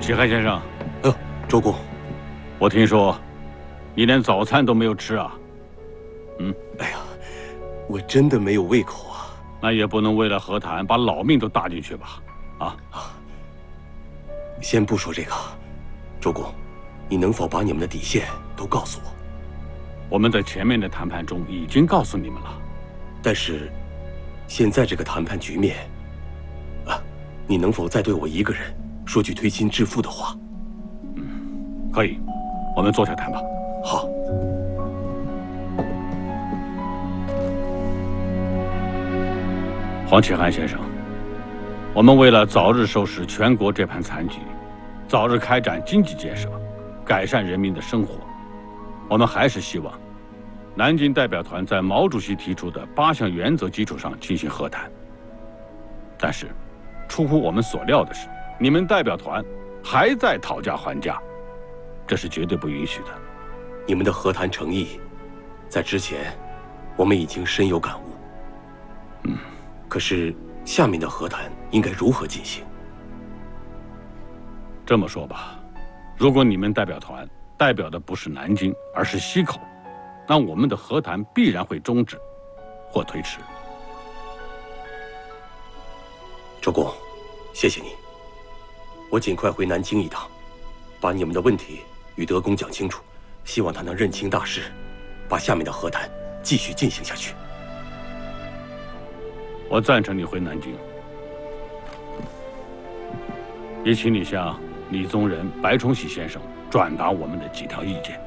启汉先生， 周公， 我听说你连早餐都没有吃啊？ 哎呀，我真的没有胃口啊。 那也不能为了和谈把老命都搭进去吧？ 先不说这个，周公，你能否把你们的底线都告诉我？ 我们在前面的谈判中已经告诉你们了。 但是，现在这个谈判局面，你能否再对我一个人说句推心置腹的话？ 可以，我们坐下谈吧。 好。 黄启汉先生，我们为了早日收拾全国这盘残局，早日开展经济建设，改善人民的生活，我们还是希望南京代表团在毛主席提出的8项原则基础上进行和谈。但是，出乎我们所料的是，你们代表团还在讨价还价，这是绝对不允许的。 你们的和谈诚意，在之前我们已经深有感悟。可是下面的和谈应该如何进行？ 这么说吧，如果你们代表团代表的不是南京，而是西口，那我们的和谈必然会终止或推迟。 周公，谢谢你。我尽快回南京一趟，把你们的问题与德公讲清楚，希望他能认清大势，把下面的和谈继续进行下去。 我赞成你回南京，也请你向李宗仁、白崇禧先生转达我们的几条意见。